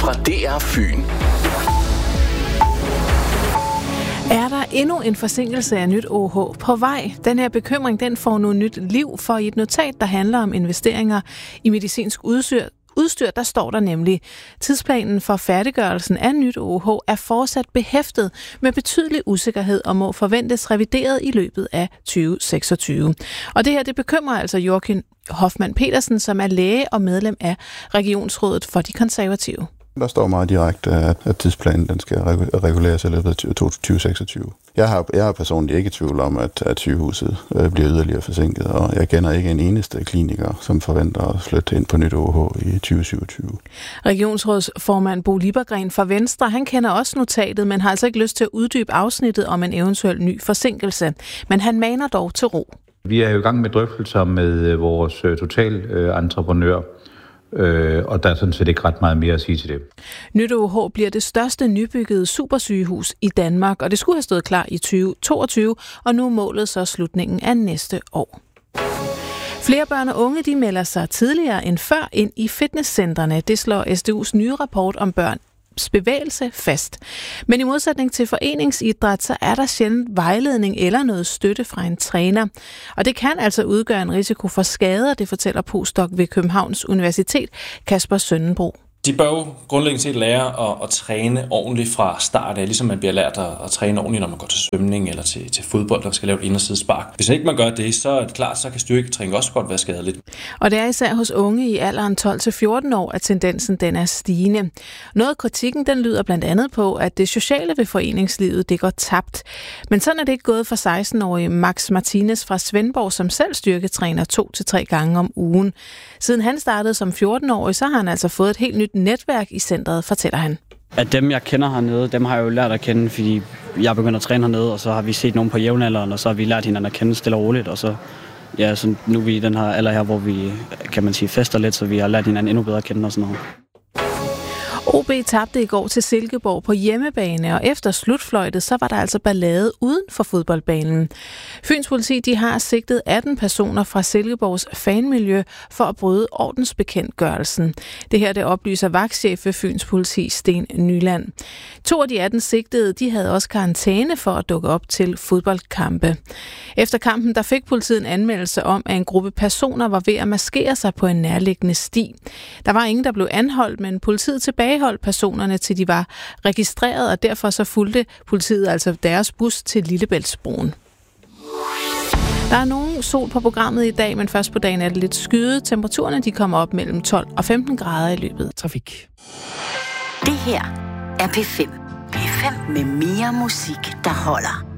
fra DR Fyn. Er der endnu en forsinkelse af nyt OH på vej? Den her bekymring, den får nu nyt liv, for i et notat, der handler om investeringer i medicinsk udstyr, der står der nemlig: tidsplanen for færdiggørelsen af nyt OH er fortsat behæftet med betydelig usikkerhed og må forventes revideret i løbet af 2026. Og det her, det bekymrer altså Joachim Hoffmann Petersen, som er læge og medlem af Regionsrådet for de Konservative. Der står meget direkte, at tidsplanen den skal reguleres i løbet af 2026. Jeg er personligt ikke i tvivl om, at sygehuset bliver yderligere forsinket, og jeg kender ikke en eneste kliniker, som forventer at flytte ind på nyt OH i 2027. Regionsrådsformand Bo Liebergren fra Venstre, han kender også notatet, men har altså ikke lyst til at uddybe afsnittet om en eventuel ny forsinkelse. Men han maner dog til ro. Vi er jo i gang med drøftelser med vores totalentreprenør, og der er sådan set ikke ret meget mere at sige til det. Nyt OH bliver det største nybyggede supersygehus i Danmark, og det skulle have stået klar i 2022, og nu er målet så slutningen af næste år. Flere børn og unge, de melder sig tidligere end før ind i fitnesscentrene. Det slår SDU's nye rapport om børns bevægelse fast. Men i modsætning til foreningsidræt, så er der sjældent vejledning eller noget støtte fra en træner. Og det kan altså udgøre en risiko for skader, det fortæller postdoc ved Københavns Universitet, Kasper Søndenbro. De bør jo grundlæggende set lære at træne ordentligt fra start af, ligesom man bliver lært at træne ordentligt, når man går til svømning eller til fodbold, der skal lave et indersidespark. Hvis ikke man gør det, så er det klart, så kan styrketræning også godt være skadeligt. Og det er især hos unge i alderen 12-14 år, at tendensen den er stigende. Noget af kritikken den lyder blandt andet på, at det sociale ved foreningslivet det går tabt. Men sådan er det ikke gået for 16-årige Max Martinez fra Svendborg, som selv styrketræner 2-3 gange om ugen. Siden han startede som 14-årig, så har han altså fået et helt nyt netværk i centret, fortæller han. At dem, jeg kender hernede, dem har jeg jo lært at kende, fordi jeg begynder at træne hernede, og så har vi set nogen på jævnalderen, og så har vi lært hinanden at kende stille og roligt, og så, ja, så nu er vi i den her alder her, hvor vi, kan man sige, fester lidt, så vi har lært hinanden endnu bedre at kende og sådan noget. OB tabte i går til Silkeborg på hjemmebane, og efter slutfløjtet, så var der altså ballade uden for fodboldbanen. Fyns politi, de har sigtet 18 personer fra Silkeborgs fanmiljø for at bryde ordensbekendtgørelsen. Det her, det oplyser vagtchef ved Fyns politi, Sten Nyland. 2 af de 18 sigtede, de havde også karantæne for at dukke op til fodboldkampe. Efter kampen, der fik politiet en anmeldelse om, at en gruppe personer var ved at maskere sig på en nærliggende sti. Der var ingen, der blev anholdt, men politiet tilbageholdt personerne, til de var registreret, og derfor så fulgte politiet altså deres bus til Lillebæltsbroen. Der er nogen sol på programmet i dag, men først på dagen er det lidt skyet. Temperaturerne de kommer op mellem 12 og 15 grader i løbet af trafik. Det her er P5. P5 med mere musik, der holder.